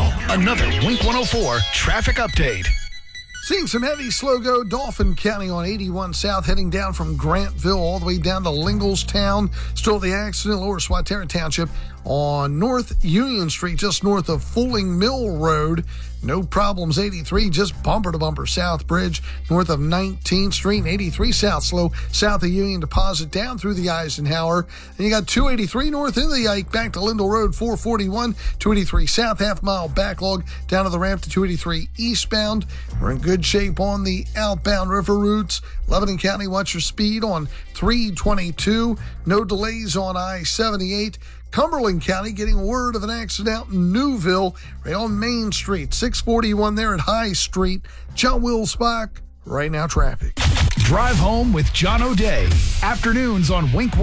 Now, another Wink 104 traffic update. Seeing some heavy slow-go Dauphin County on 81 South, heading down from Grantville all the way down to Linglestown. Still the accident, Lower Swatara Township on North Union Street, just north of Fooling Mill Road. No problems, 83, just bumper-to-bumper South Bridge, north of 19th Street, and 83 South slow, south of Union Deposit, down through the Eisenhower. And you got 283 north into the Ike, back to Lindell Road, 441, 283 South, half-mile backlog, down to the ramp to 283 eastbound. We're in good shape on the outbound river routes. Lebanon County, watch your speed on 322. No delays on I-78. Cumberland County getting word of an accident out in Newville, right on Main Street, 641 there at High Street. John Wilsbach, right now traffic. Drive home with John O'Day. Afternoons on Wink